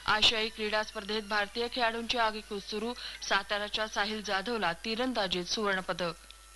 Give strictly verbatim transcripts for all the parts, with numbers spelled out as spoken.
आशियाई क्रीडा स्पर्धेत भारतीय खेळाडूंची आगेकूच सुरू. साताऱ्याच्या साहिल जाधवला तीरंदाजीत सुवर्णपदक.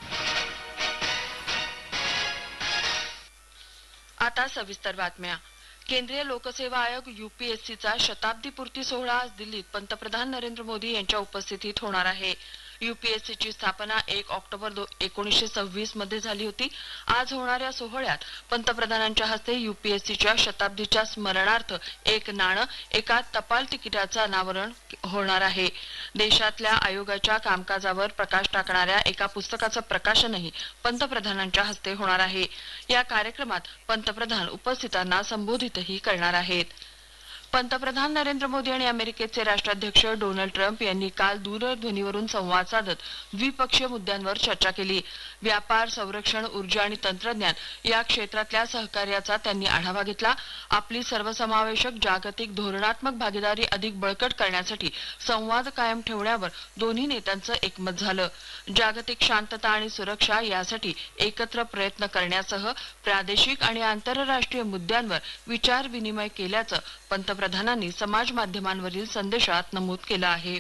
आता सविस्तर बातम्या. केंद्रीय लोकसेवा आयोग यूपीएससीचा शताब्दी पूर्ती सोहळा आज दिल्लीत पंतप्रधान नरेंद्र मोदी यांच्या उपस्थितीत होणार आहे. यूपीएससीची स्थापना एक ऑक्टोबर एकोणीसशे सव्वीस मध्ये झाली होती. आज होणाऱ्या सोहळ्यात पंतप्रधानांच्या हस्ते यूपीएससीच्या शताब्दीच्या स्मरणार्थ एक नाणं, एका टपाल तिकिटाचं अनावरण होणार आहे. देशातल्या आयोगाच्या कामकाजावर प्रकाश टाकणाऱ्या एका पुस्तकाचं प्रकाशनही पंतप्रधानांच्या हस्ते होणार आहे. या कार्यक्रमात पंतप्रधान उपस्थितांना संबोधितही करणार आहेत. पंतप्रधान नरेंद्र मोदी आणि अमेरिकेचे राष्ट्राध्यक्ष डोनाल्ड ट्रम्प यांनी काल दूरध्वनीवरून संवाद साधत द्विपक्षीय मुद्द्यांवर चर्चा केली. व्यापार, संरक्षण, ऊर्जा आणि तंत्रज्ञान या क्षेत्रातल्या सहकार्याचा त्यांनी आढावा घेतला. आपली सर्वसमावेशक जागतिक धोरणात्मक भागीदारी अधिक बळकट करण्यासाठी संवाद कायम ठेवण्यावर दोन्ही नेत्यांचं एकमत झालं. जागतिक शांतता आणि सुरक्षा यासाठी एकत्र प्रयत्न करण्यासह प्रादेशिक आणि आंतरराष्ट्रीय मुद्द्यांवर विचार विनिमय केल्याचं पंतप्रधानांनी समाज माध्यमांवरील संदेशात नमूद केलं आहे.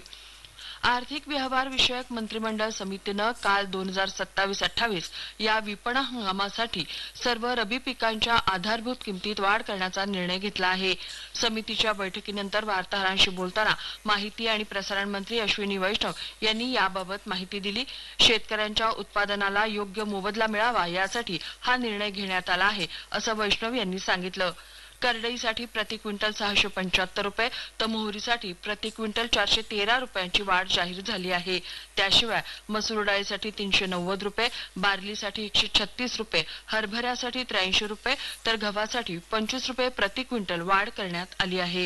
आर्थिक व्यवहार विषयक मंत्रिमंडळ समितीनं काल दोन हजार सत्तावीस अठ्ठावीस या विपणन हंगामासाठी सर्व रबी पिकांच्या आधारभूत किमतीत वाढ करण्याचा निर्णय घेतला आहे. समितीच्या बैठकीनंतर वार्ताहरांशी बोलताना माहिती आणि प्रसारण मंत्री अश्विनी वैष्णव यांनी याबाबत माहिती दिली. शेतकऱ्यांच्या उत्पादनाला योग्य मोबदला मिळावा यासाठी हा निर्णय घेण्यात आला आहे, असं वैष्णव यांनी सांगितलं. करडईसाठी प्रति क्विंटल सहाशे पंच्याहत्तर रुपये तर मोहरीसाठी प्रति क्विंटल चारशे तेरा रुपयांची वाढ जाहीर झाली आहे. त्याशिवाय मसूर डाळीसाठी तीनशे नव्वद रुपये, बार्लीसाठी एकशे छत्तीस रुपये, हरभऱ्यासाठी त्र्याऐंशी रुपये तर गव्हासाठी पंचवीस रुपये प्रति क्विंटल वाढ करण्यात आली आहे.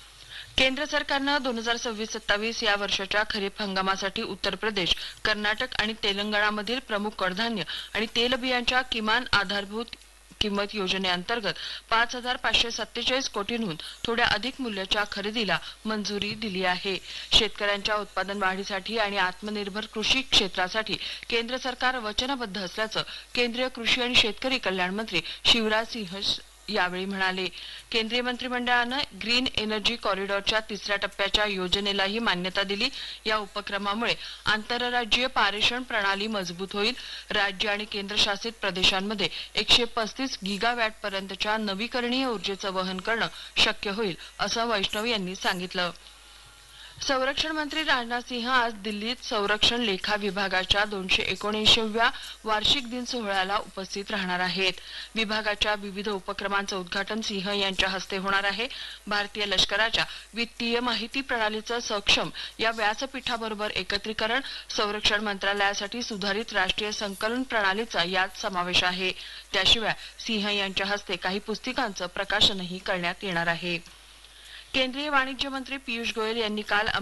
केंद्र सरकारनं दोन हजार सव्वीस सत्तावीस या वर्षाच्या खरीप हंगामासाठी उत्तर प्रदेश, कर्नाटक आणि तेलंगणामधील प्रमुख कडधान्य आणि तेलबियांच्या किमान आधारभूत किंमत योजनेअंतर्गत पाच हजार पाचशे सत्तेचाळीस कोटींहून थोड्या अधिक मूल्याच्या खरेदीला मंजुरी दिली आहे. शेतकऱ्यांच्या उत्पादन वाढीसाठी आणि आत्मनिर्भर कृषी क्षेत्रासाठी केंद्र सरकार वचनबद्ध असल्याचं केंद्रीय कृषी आणि शेतकरी कल्याण मंत्री शिवराज सिंह यावेळी म्हणाले. केंद्रीय मंत्रिमंडळानं ग्रीन एनर्जी कॉरिडॉरच्या तिसऱ्या टप्प्याच्या योजनेलाही मान्यता दिली. या उपक्रमामुळे आंतरराज्यीय पारेषण प्रणाली मजबूत होईल. राज्य आणि केंद्रशासित प्रदेशांमध्ये एकशे पस्तीस गिगावॅट पर्यंतच्या नवीकरणीय ऊर्जेचं वहन करणं शक्य होईल, असं वैष्णव यांनी सांगितलं. संरक्षण मंत्री राजनाथ सिंह आज दिल्लीत संरक्षण लेखा विभागाच्या दोनशे एकोणऐंशीव्या वार्षिक दिन सोहळ्याला उपस्थित राहणार आहेत. विभागाच्या विविध उपक्रमांचं उद्घाटन सिंह यांच्या हस्ते होणार आहे. भारतीय लष्कराच्या वित्तीय माहिती प्रणालीचं सक्षम या व्यासपीठाबरोबर एकत्रीकरण, संरक्षण मंत्रालयासाठी सुधारित राष्ट्रीय संकलन प्रणालीचा यात समावेश आहे. त्याशिवाय सिंह यांच्या हस्ते काही पुस्तिकांचं प्रकाशनही करण्यात येणार आहे. केंद्रीय वाणिज्य मंत्री पियुष गोयल यांनी काल